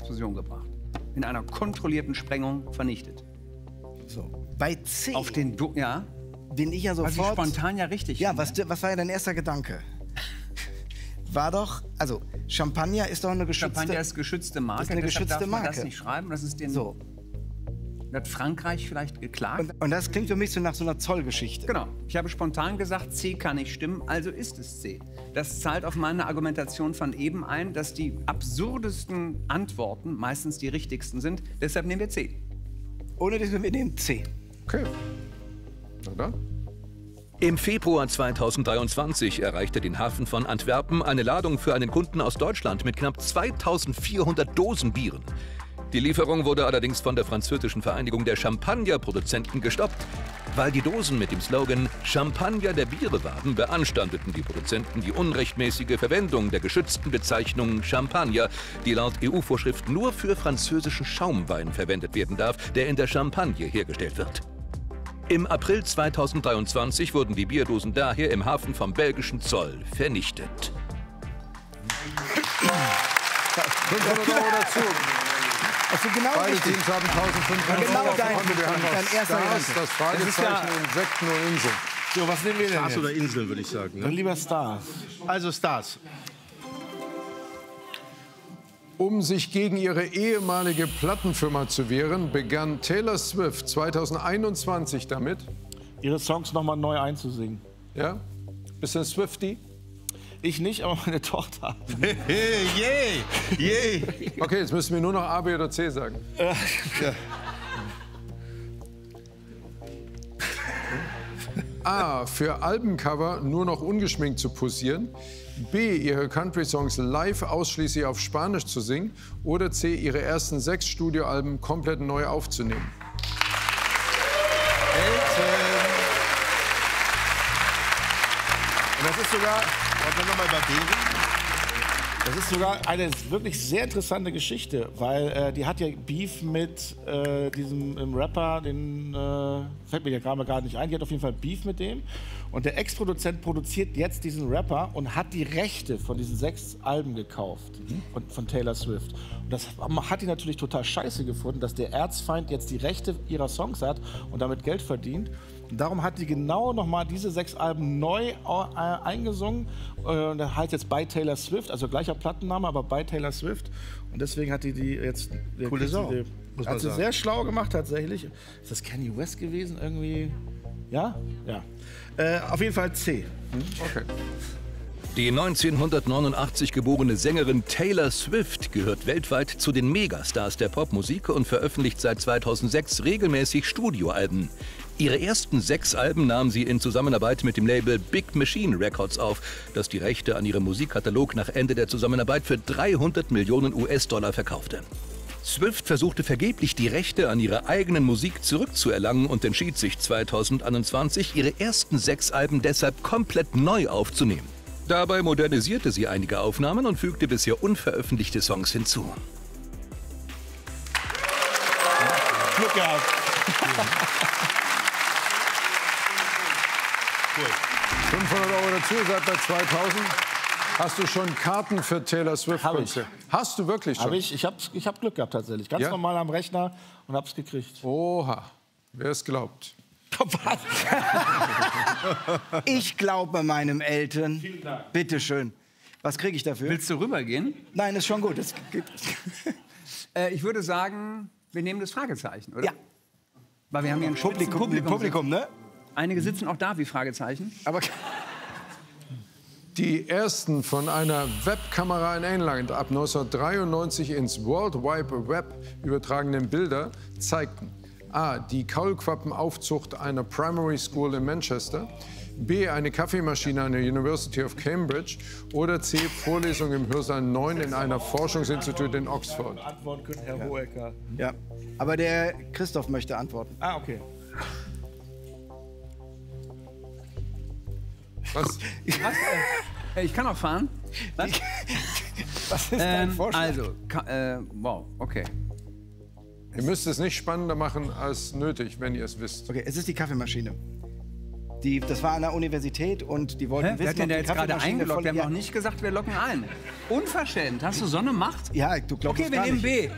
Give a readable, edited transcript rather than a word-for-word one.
Explosion gebracht. In einer kontrollierten Sprengung vernichtet. So. Bei C Auf den ja. bin ich ja Was ich sofort... spontan ja richtig Ja, finde. was war ja dein erster Gedanke? War doch, also Champagner ist doch eine geschützte... Champagner ist geschützte Marke, ist eine deshalb geschützte darf man Marke. das nicht schreiben. Das ist den... So. Hat Frankreich vielleicht geklagt? Und das klingt für mich so nach so einer Zollgeschichte. Genau. Ich habe spontan gesagt, C kann nicht stimmen, also ist es C. Das zahlt auf meine Argumentation von eben ein, dass die absurdesten Antworten meistens die richtigsten sind. Deshalb nehmen wir C. Ohne das wir nehmen C. Okay. Na dann. Im Februar 2023 erreichte den Hafen von Antwerpen eine Ladung für einen Kunden aus Deutschland mit knapp 2400 Dosen Bieren. Die Lieferung wurde allerdings von der französischen Vereinigung der Champagnerproduzenten gestoppt. Weil die Dosen mit dem Slogan Champagner der Biere warben, beanstandeten die Produzenten die unrechtmäßige Verwendung der geschützten Bezeichnung Champagner, die laut EU-Vorschrift nur für französischen Schaumwein verwendet werden darf, der in der Champagne hergestellt wird. Im April 2023 wurden die Bierdosen daher im Hafen vom belgischen Zoll vernichtet. 500 € dazu. Also genau Beide richtig. Teams haben 1500 Genau Euro auf dem dein- Konto. Wir haben dein noch erster Stars, Gedanke. das Fragezeichen, Insekten und Inseln. So, was nehmen wir denn Stars jetzt? oder Insel, würde ich sagen. Dann Ne? lieber Stars. Also Stars. Um sich gegen ihre ehemalige Plattenfirma zu wehren, begann Taylor Swift 2021 damit. Ihre Songs nochmal neu einzusingen. Ja? Bisschen Swiftie? Ich nicht, aber meine Tochter. Yay! Okay, jetzt müssen wir nur noch A, B oder C sagen. A, für Albencover nur noch ungeschminkt zu posieren. B, ihre Country-Songs live ausschließlich auf Spanisch zu singen. Oder C, ihre ersten 6 Studioalben komplett neu aufzunehmen. Und das ist sogar, das ist sogar eine wirklich sehr interessante Geschichte, weil die hat ja Beef mit diesem Rapper, den fällt mir ja gerade gar nicht ein, die hat auf jeden Fall Beef mit dem. Und der Ex-Produzent produziert jetzt diesen Rapper und hat die Rechte von diesen 6 Alben gekauft von Taylor Swift. Und das hat die natürlich total scheiße gefunden, dass der Erzfeind jetzt die Rechte ihrer Songs hat und damit Geld verdient. Und darum hat die genau nochmal diese 6 Alben neu eingesungen. Das heißt jetzt bei Taylor Swift, also gleicher Plattenname, aber bei Taylor Swift. Und deswegen hat die jetzt... Coole Sau, muss man Hat sie sagen. sehr schlau gemacht tatsächlich. Ist das Kanye West gewesen irgendwie? Ja? Ja. Auf jeden Fall C. Okay. Die 1989 geborene Sängerin Taylor Swift gehört weltweit zu den Megastars der Popmusik und veröffentlicht seit 2006 regelmäßig Studioalben. Ihre ersten 6 Alben nahm sie in Zusammenarbeit mit dem Label Big Machine Records auf, das die Rechte an ihrem Musikkatalog nach Ende der Zusammenarbeit für 300 Millionen US-Dollar verkaufte. Swift versuchte vergeblich, die Rechte an ihrer eigenen Musik zurückzuerlangen und entschied sich 2021, ihre ersten 6 Alben deshalb komplett neu aufzunehmen. Dabei modernisierte sie einige Aufnahmen und fügte bisher unveröffentlichte Songs hinzu. Glück gehabt. 500 € dazu, seid bei 2000. Hast du schon Karten für Taylor Swift? Hab ich. Hast du wirklich schon? Hab ich hab Glück gehabt tatsächlich. Ganz Ja? normal am Rechner und hab's gekriegt. Oha, wer es glaubt. Was? Ich glaube meinem Eltern. Vielen Dank. Bitte schön. Was kriege ich dafür? Willst du rübergehen? Nein, ist schon gut. Das geht. Ich würde sagen, wir nehmen das Fragezeichen, oder? Ja. Weil wir haben hier ein Publikum, ne? Einige sitzen auch da wie Fragezeichen. Aber Die ersten von einer Webkamera in England ab 1993 ins World Wide Web übertragenen Bilder zeigten A. die Kaulquappenaufzucht einer Primary School in Manchester, B. eine Kaffeemaschine an der University of Cambridge oder C. Vorlesung im Hörsaal 9 in einer Forschungsinstitut in Oxford. Antworten können Herr Hohecker. ja. Aber der Christoph möchte antworten. Ah, okay. Was? Ich kann auch fahren. Was? Was ist dein Vorschlag? Also, wow, okay. Ihr müsst es nicht spannender machen als nötig, wenn ihr es wisst. Okay, es ist die Kaffeemaschine. Das war an der Universität und die wollten Wer hat wissen, denn ob da die jetzt gerade Kaffeemaschine eingeloggt? Wir haben ja, noch nicht gesagt, wir locken ein. Unverschämt. Hast du so eine Macht? Ja, du glaubst Okay, es wir gar nehmen nicht. B.